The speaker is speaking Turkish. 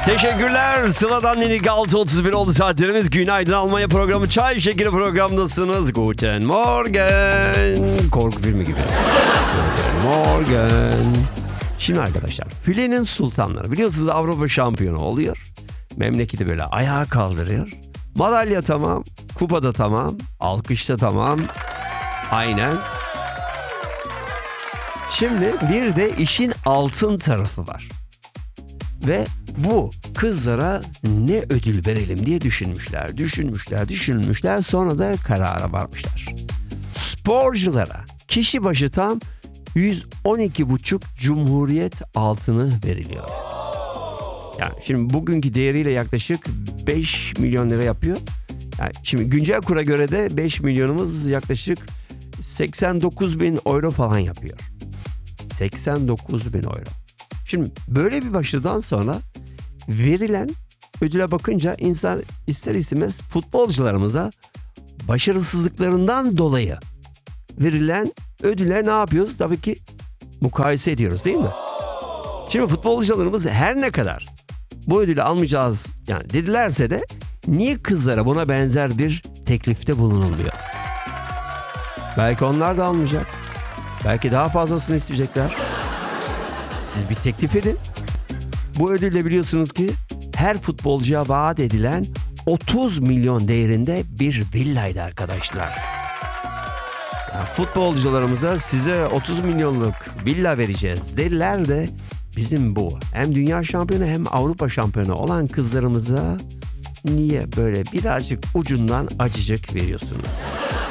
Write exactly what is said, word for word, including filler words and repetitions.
Teşekkürler. Sıla'dan Ninik altı otuz bir oldu saatlerimiz. Günaydın Almanya programı. Çay şekeri programdasınız. Guten Morgen. Korku filmi gibi. Guten Morgen. Şimdi arkadaşlar, filenin sultanları. Biliyorsunuz Avrupa şampiyonu oluyor. Memleketi böyle ayağa kaldırıyor. Madalya tamam. Kupada tamam. Alkışta tamam. Aynen. Şimdi bir de işin altın tarafı var. Ve bu kızlara ne ödül verelim diye düşünmüşler, düşünmüşler, düşünmüşler. Sonra da karara varmışlar. Sporculara kişi başı tam yüz on iki buçuk Cumhuriyet altını veriliyor. Yani şimdi bugünkü değeriyle yaklaşık beş milyon lira yapıyor. Yani şimdi güncel kura göre de beş milyonumuz yaklaşık seksen dokuz bin euro falan yapıyor. seksen dokuz bin euro. Şimdi böyle bir başarıdan sonra verilen ödüle bakınca insan ister istemez futbolcularımıza başarısızlıklarından dolayı verilen ödüle ne yapıyoruz? Tabii ki mukayese ediyoruz, değil mi? Şimdi futbolcularımız her ne kadar bu ödülü almayacağız yani dedilerse de niye kızlara buna benzer bir teklifte bulunulmuyor? Belki onlar da almayacak. Belki daha fazlasını isteyecekler. Siz bir teklif edin. Bu ödülle biliyorsunuz ki her futbolcuya vaat edilen otuz milyon değerinde bir villaydı arkadaşlar. Yani futbolcularımıza size otuz milyonluk villa vereceğiz dediler de bizim bu hem dünya şampiyonu hem Avrupa şampiyonu olan kızlarımıza niye böyle birazcık ucundan acıcık veriyorsunuz?